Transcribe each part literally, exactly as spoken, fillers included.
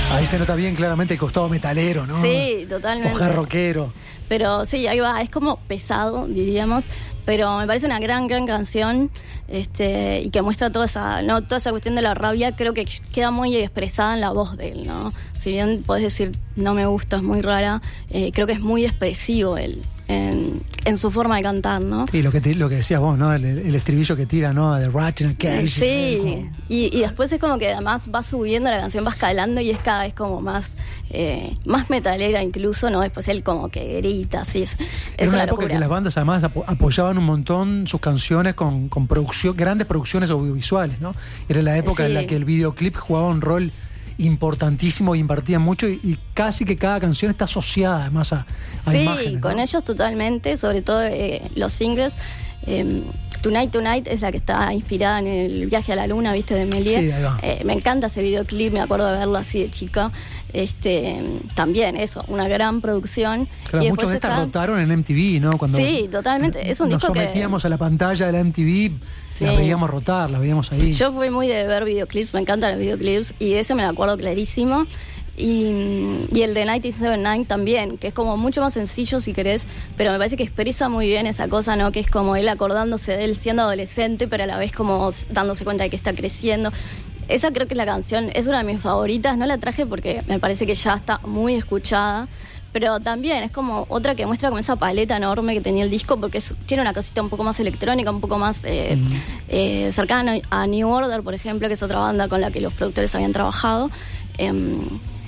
Ahí se nota bien claramente el costado metalero, ¿no? Sí, totalmente. Ojar rockero. Pero sí, ahí va, es como pesado, diríamos, pero me parece una gran, gran canción, este, y que muestra toda esa, ¿no? Toda esa cuestión de la rabia, creo que queda muy expresada en la voz de él, ¿no? Si bien podés decir, no me gusta, es muy rara, eh, creo que es muy expresivo él. En, en su forma de cantar, ¿no? Y lo que te, lo que decías vos, ¿no? El, el estribillo que tira, ¿no? De Ratchet Cage. Sí, como... y, y después es como que además va subiendo la canción, va escalando y es cada vez como más eh, más metalera incluso, ¿no? Después él como que grita, así. Es, Era es una una época locura. que las bandas además apo- apoyaban un montón sus canciones con, con producción, grandes producciones audiovisuales, ¿no? Era la época Sí. en la que el videoclip jugaba un rol importantísimo, invertía mucho y, y casi que cada canción está asociada además a, a Sí, imágenes, con ¿no? ellos totalmente, sobre todo eh, los singles. Eh, Tonight Tonight es la que está inspirada en el viaje a la luna, ¿viste? De Méliès. Sí, ahí va. Eh, me encanta ese videoclip, me acuerdo de verlo así de chica. Este, también eso, una gran producción. Claro, y muchos de después estas está- rotaron en M T V, ¿no? Cuando Sí, totalmente. Es un nos disco que- sometíamos a la pantalla de la M T V, Sí. las veíamos rotar, las veíamos ahí. Yo fui muy de ver videoclips, me encantan los videoclips, y de ese me lo acuerdo clarísimo. Y, y el de noventa y siete nueve también, que es como mucho más sencillo si querés, pero me parece que expresa muy bien esa cosa, ¿no? Que es como él acordándose de él siendo adolescente, pero a la vez como dándose cuenta de que está creciendo. Esa creo que es la canción, es una de mis favoritas, no la traje porque me parece que ya está muy escuchada, pero también es como otra que muestra como esa paleta enorme que tenía el disco, porque es- tiene una cosita un poco más electrónica, un poco más eh, Mm. eh, cercana a New Order, por ejemplo, que es otra banda con la que los productores habían trabajado. Em,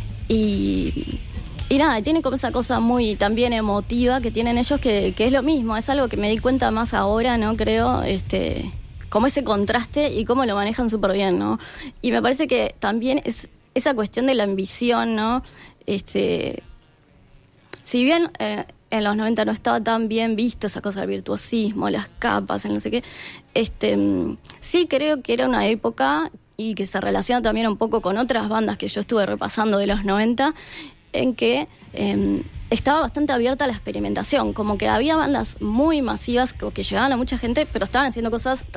y, y nada, tiene como esa cosa muy también emotiva que tienen ellos, que, que es lo mismo, es algo que me di cuenta más ahora, ¿no? Creo, este, como ese contraste y cómo lo manejan súper bien, ¿no? Y me parece que también es esa cuestión de la ambición, ¿no? Este, si bien eh, en los noventa no estaba tan bien visto esa cosa del virtuosismo, las capas, el no sé qué, este, mm, sí creo que era una época y que se relaciona también un poco con otras bandas que yo estuve repasando de los noventa, en que eh, estaba bastante abierta a la experimentación, como que había bandas muy masivas que, que llegaban a mucha gente, pero estaban haciendo cosas